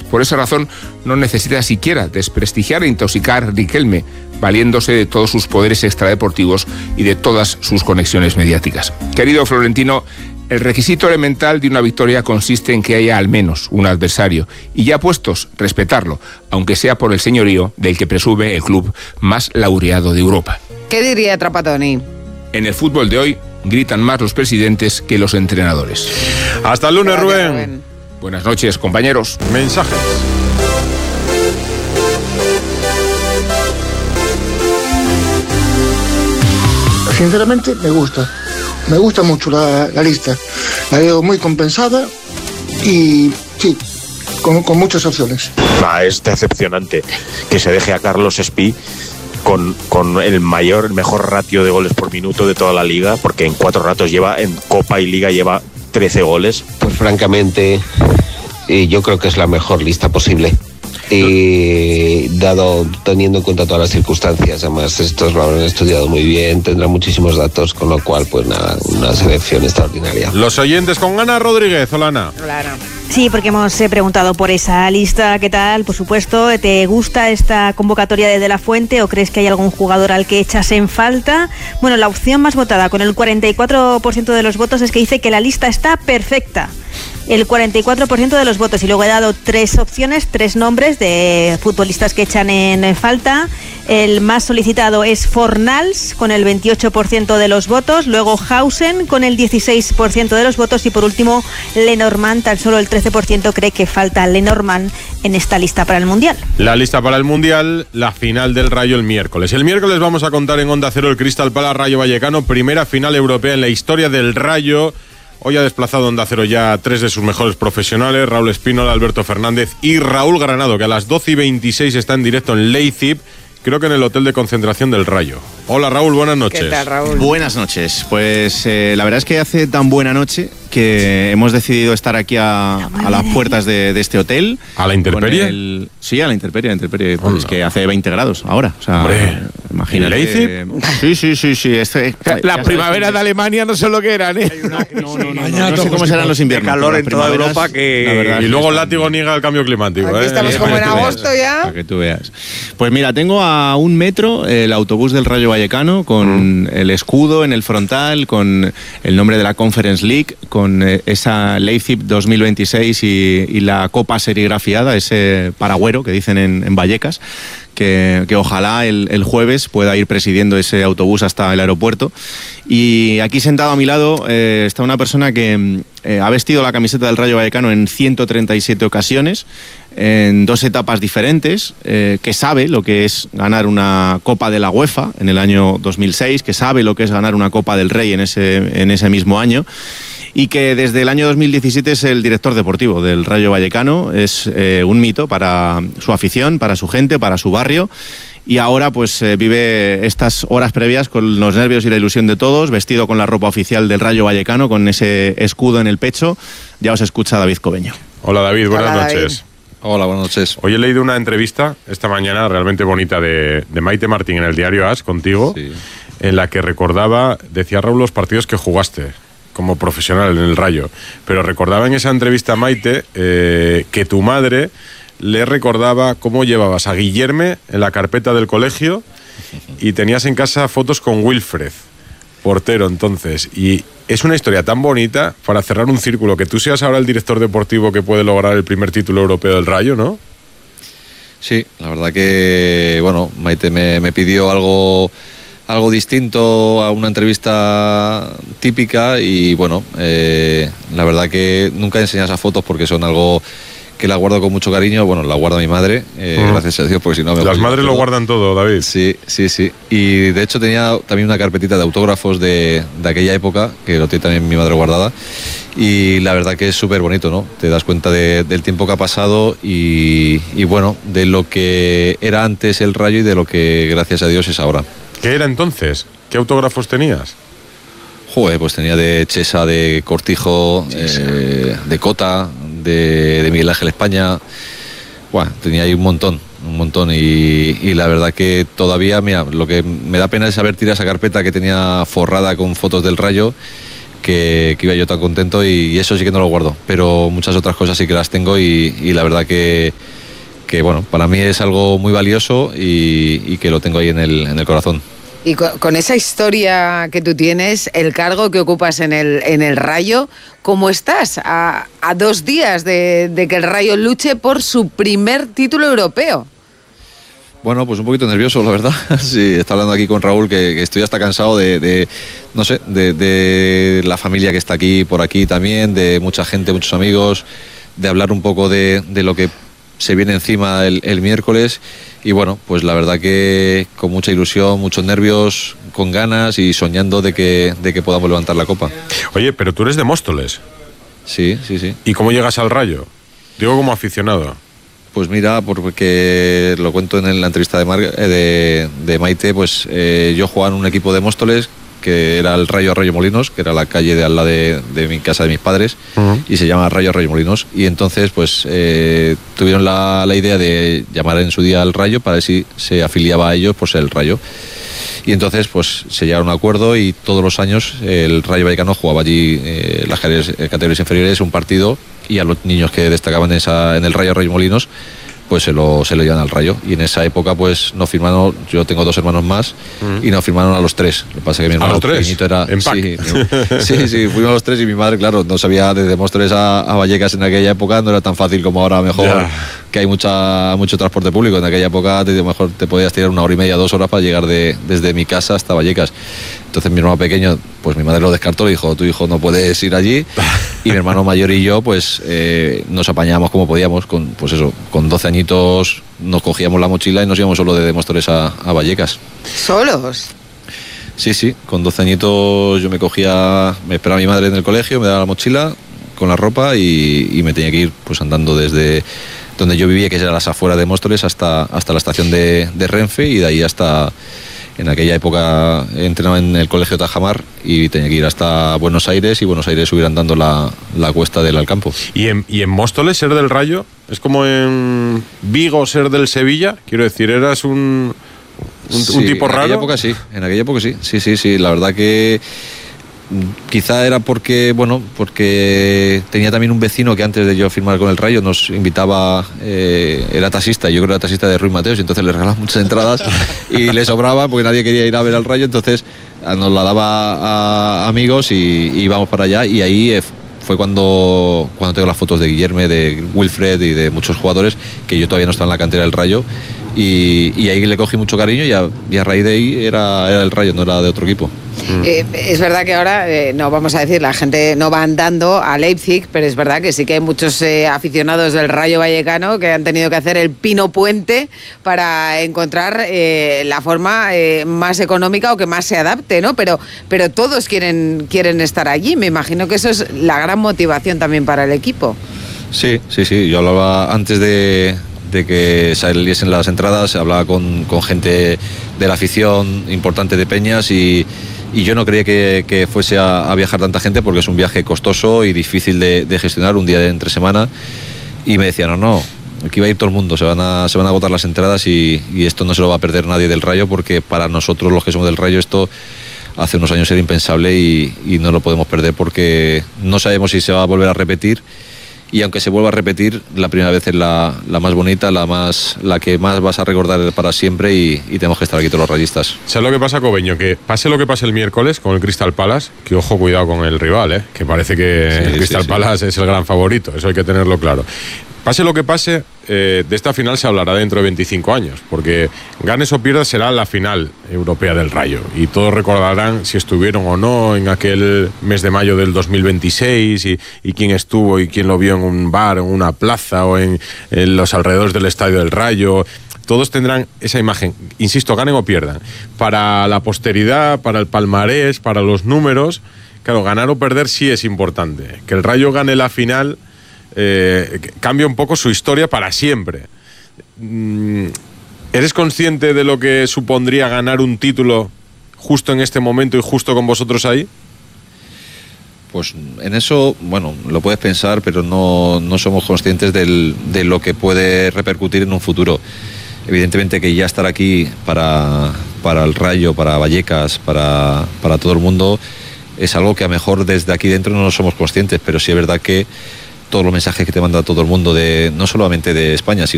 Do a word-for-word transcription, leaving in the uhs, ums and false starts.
Por esa razón, no necesita siquiera desprestigiar e intoxicar a Riquelme, valiéndose de todos sus poderes extradeportivos y de todas sus conexiones mediáticas. Querido Florentino, el requisito elemental de una victoria consiste en que haya al menos un adversario y ya puestos, respetarlo, aunque sea por el señorío del que presume el club más laureado de Europa. ¿Qué diría Trapattoni? En el fútbol de hoy gritan más los presidentes que los entrenadores. Hasta el lunes, Gracias, Rubén. Rubén. Buenas noches, compañeros. Mensajes. Sinceramente me gusta, me gusta mucho la, la lista, la veo muy compensada y sí, con, con muchas opciones. Ah, es decepcionante que se deje a Carlos Espí con, con el mayor, el mejor ratio de goles por minuto de toda la liga, porque en cuatro ratos lleva, en Copa y Liga lleva trece goles. Pues francamente, eh, yo creo que es la mejor lista posible. Y dado, teniendo en cuenta todas las circunstancias, además estos lo habrán estudiado muy bien, tendrán muchísimos datos, con lo cual, pues nada, una selección extraordinaria. Los oyentes con Ana Rodríguez. Hola, Ana. Claro. Sí, porque hemos eh, preguntado por esa lista, ¿qué tal? Por supuesto, ¿te gusta esta convocatoria de De La Fuente o crees que hay algún jugador al que echas en falta? Bueno, la opción más votada, con el cuarenta y cuatro por ciento de los votos, es que dice que la lista está perfecta. El cuarenta y cuatro por ciento de los votos, y luego he dado tres opciones, tres nombres de futbolistas que echan en falta. El más solicitado es Fornals, con el veintiocho por ciento de los votos, luego Hausen, con el dieciséis por ciento de los votos, y por último Lenormand, tan solo el trece por ciento cree que falta Lenormand en esta lista para el Mundial. La lista para el Mundial, la final del Rayo el miércoles. El miércoles vamos a contar en Onda Cero el Crystal Palace Rayo Vallecano, primera final europea en la historia del Rayo. Hoy ha desplazado Onda Cero ya a tres de sus mejores profesionales, Raúl Espínola, Alberto Fernández y Raúl Granado, que a las doce y veintiséis está en directo en Leipzig, creo que en el hotel de concentración del Rayo. Hola, Raúl, buenas noches. ¿Qué tal, Raúl? Buenas noches. Pues eh, la verdad es que hace tan buena noche que hemos decidido estar aquí a, a las puertas de, de este hotel. ¿A la intemperie? El, sí, a la intemperie, a la intemperie. Hola. Es que hace veinte grados ahora. O sea, Hombre, imagínate. ¿en Leipzig? Sí, sí, sí, sí. Este, Las primaveras de Alemania no sé lo que eran, ¿eh? No, no, no, no, no, no sé cómo serán los inviernos. De calor pero en toda primaveras, Europa que- la verdad Y es luego que el están- látigo niega el cambio climático. Aquí ¿eh? estamos Eh, como para en que tú veas. agosto ya. Para que tú veas. Pues mira, tengo a un metro el autobús del Rayo Vallecano con el escudo en el frontal, con el nombre de la Conference League, con eh, esa Leipzig dos mil veintiséis y, y la copa serigrafiada, ese paragüero que dicen en, en Vallecas. Que, que ojalá el, el jueves pueda ir presidiendo ese autobús hasta el aeropuerto. Y aquí sentado a mi lado eh, está una persona que eh, ha vestido la camiseta del Rayo Vallecano en ciento treinta y siete ocasiones, en dos etapas diferentes, eh, que sabe lo que es ganar una Copa de la UEFA en el año dos mil seis, que sabe lo que es ganar una Copa del Rey en ese, en ese mismo año, y que desde el año dos mil diecisiete es el director deportivo del Rayo Vallecano. Es eh, un mito para su afición, para su gente, para su barrio. Y ahora pues eh, vive estas horas previas con los nervios y la ilusión de todos, vestido con la ropa oficial del Rayo Vallecano, con ese escudo en el pecho. Ya os escucha David Cobeño. Hola, David, buenas Hola, noches. David. Hola, buenas noches. Hoy he leído una entrevista esta mañana realmente bonita de, de Maite Martín en el diario As contigo, Sí. en la que recordaba, decía Raúl, los partidos que jugaste como profesional en el Rayo, pero recordaba en esa entrevista, Maite, eh, que tu madre le recordaba cómo llevabas a Guillerme en la carpeta del colegio y tenías en casa fotos con Wilfred, portero entonces, y es una historia tan bonita para cerrar un círculo, que tú seas ahora el director deportivo que puede lograr el primer título europeo del Rayo, ¿no? Sí, la verdad que, bueno, Maite me, me pidió algo, algo distinto a una entrevista típica y, bueno, eh, la verdad que nunca enseñas esas fotos porque son algo que la guardo con mucho cariño. Bueno, la guarda mi madre, eh, Mm. gracias a Dios, porque si no me Las voy madres lo todo. guardan todo, David. Sí, sí, sí. Y de hecho tenía también una carpetita de autógrafos de, de aquella época, que lo tiene también mi madre guardada. Y la verdad que es súper bonito, ¿no? Te das cuenta de, del tiempo que ha pasado y, y, bueno, de lo que era antes el Rayo y de lo que, gracias a Dios, es ahora. ¿Qué era entonces? ¿Qué autógrafos tenías? Joder, pues tenía de Chesa, de Cortijo, eh, de Cota, de, de Miguel Ángel España. Bueno, tenía ahí un montón, un montón. Y, y la verdad que todavía, mira, lo que me da pena es haber tirado esa carpeta que tenía forrada con fotos del Rayo, que, que iba yo tan contento, y, y eso sí que no lo guardo, pero muchas otras cosas sí que las tengo, y, y la verdad que, que bueno, para mí es algo muy valioso y, y que lo tengo ahí en el, en el corazón. Y con, con esa historia que tú tienes, el cargo que ocupas en el, en el Rayo, ¿cómo estás a, a dos días de, de que el Rayo luche por su primer título europeo? Bueno, pues un poquito nervioso, la verdad. Sí, está hablando aquí con Raúl, que, que estoy hasta cansado de, de no sé, de, de la familia que está aquí, por aquí también, de mucha gente, muchos amigos, de hablar un poco de, de lo que se viene encima el, el miércoles. Y bueno, pues la verdad que con mucha ilusión, muchos nervios, con ganas y soñando de que, de que podamos levantar la copa. Oye, pero tú eres de Móstoles. Sí, sí, sí. ¿Y cómo llegas al Rayo? Digo, como aficionado. Pues mira, porque lo cuento en la entrevista de, Mar, de, de Maite, pues eh, yo jugaba en un equipo de Móstoles que era el Rayo Arroyo Molinos, que era la calle de al lado de, de mi casa de mis padres, uh-huh. y se llama Rayo Arroyo Molinos, y entonces pues eh, tuvieron la, la idea de llamar en su día al Rayo para ver si se afiliaba a ellos pues el Rayo, y entonces pues se llegaron a un acuerdo, y todos los años el Rayo Vallecano jugaba allí eh, las categorías inferiores un partido, y a los niños que destacaban en, esa, en el Rayo Arroyo Molinos pues se lo, se lo llevan al Rayo, y en esa época pues nos firmaron, yo tengo dos hermanos más, mm. y nos firmaron a los tres. Lo que pasa es que mi hermano pequeñito era... ¿En sí, mi, sí, sí, fuimos los tres, y mi madre, claro, no sabía desde Móstoles a, a Vallecas en aquella época, no era tan fácil como ahora, mejor, yeah. que hay mucha mucho transporte público. En aquella época te, mejor te podías tirar una hora y media, dos horas para llegar de, desde mi casa hasta Vallecas. Entonces mi hermano pequeño, pues mi madre lo descartó, le dijo, tu hijo no puedes ir allí, y mi hermano mayor y yo pues eh, nos apañábamos como podíamos, con pues eso, con doce añitos nos cogíamos la mochila y nos íbamos solo de Móstoles a, a Vallecas. ¿Solos? Sí, sí, con doce añitos yo me cogía, me esperaba mi madre en el colegio, me daba la mochila con la ropa y, y me tenía que ir pues andando desde donde yo vivía, que era las afueras de Móstoles, hasta, hasta la estación de, de Renfe, y de ahí hasta... En aquella época entrenaba en el colegio Tajamar y tenía que ir hasta Buenos Aires, y Buenos Aires subir andando la, la cuesta del Alcampo. ¿Y en, ¿Y en Móstoles ser del Rayo? ¿Es como en Vigo ser del Sevilla? Quiero decir, ¿eras un, un, sí, un tipo raro? En aquella época sí, en aquella época sí, sí, sí, sí. La verdad que quizá era porque, bueno, porque tenía también un vecino que antes de yo firmar con el Rayo nos invitaba, eh, era taxista, yo creo que era taxista de Ruiz Mateos, y entonces le regalaba muchas entradas y le sobraba porque nadie quería ir a ver al Rayo, entonces nos la daba a amigos y, y íbamos para allá, y ahí fue cuando, cuando tengo las fotos de Guillerme, de Wilfred y de muchos jugadores que yo todavía no estaba en la cantera del Rayo, y, y ahí le cogí mucho cariño, y a, y a raíz de ahí era, era el Rayo, no era de otro equipo. Eh, es verdad que ahora, eh, no vamos a decir, la gente no va andando a Leipzig, pero es verdad que sí que hay muchos eh, aficionados del Rayo Vallecano que han tenido que hacer el pino puente para encontrar eh, la forma eh, más económica o que más se adapte, ¿no? Pero, pero todos quieren, quieren estar allí. Me imagino que eso es la gran motivación también para el equipo. Sí, sí, sí. Yo hablaba antes de... de que saliesen las entradas, hablaba con, con gente de la afición importante de Peñas, y, y yo no creía que, que fuese a, a viajar tanta gente, porque es un viaje costoso y difícil de, de gestionar, un día de entre semana, y me decían, no, no, aquí va a ir todo el mundo, se van a, se van a agotar las entradas, y, y esto no se lo va a perder nadie del Rayo, porque para nosotros los que somos del Rayo esto hace unos años era impensable, y, y no lo podemos perder porque no sabemos si se va a volver a repetir. Y aunque se vuelva a repetir, la primera vez es la, la más bonita, la más la que más vas a recordar para siempre, y, y tenemos que estar aquí todos los rayistas. ¿Sabes lo que pasa, Cobeño? Que pase lo que pase el miércoles con el Crystal Palace, que ojo, cuidado con el rival, ¿eh? Que parece que sí, el Crystal sí, Palace sí. es el gran favorito, eso hay que tenerlo claro. Pase lo que pase, eh, de esta final se hablará dentro de veinticinco años, porque ganes o pierdas será la final europea del Rayo, y todos recordarán si estuvieron o no en aquel mes de mayo del dos mil veintiséis, y, y quién estuvo y quién lo vio en un bar, en una plaza o en, en los alrededores del estadio del Rayo. Todos tendrán esa imagen, insisto, ganen o pierdan. Para la posteridad, para el palmarés, para los números, claro, ganar o perder sí es importante. Que el Rayo gane la final Eh, cambia un poco su historia para siempre. ¿Eres consciente de lo que supondría ganar un título justo en este momento y justo con vosotros ahí? Pues en eso, bueno, lo puedes pensar, pero no, no somos conscientes del, de lo que puede repercutir en un futuro. Evidentemente que ya estar aquí para, para el Rayo, para Vallecas, para, para todo el mundo, es algo que a lo mejor desde aquí dentro no somos conscientes, pero sí es verdad que todos los mensajes que te manda todo el mundo, de no solamente de España, sino